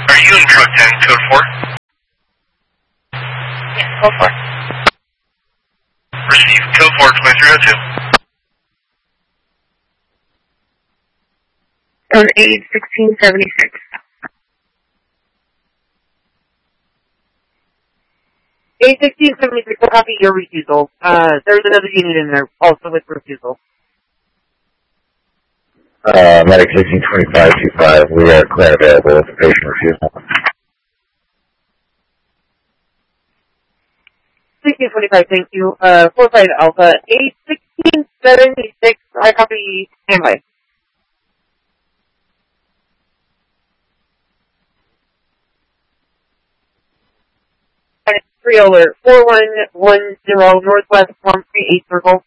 Are you in truck 10, code 4? Yes, code 4. Receive, code 4, 2302. On aid 1676. Aid 1676 will copy your refusal. There's another unit in there also with refusal. Medic 162525, we are clear available with the patient refusal. 1625, thank you. 45 Alpha, 1676, I copy standby. And it's 3 alert, 4110 Northwest 138 Circle.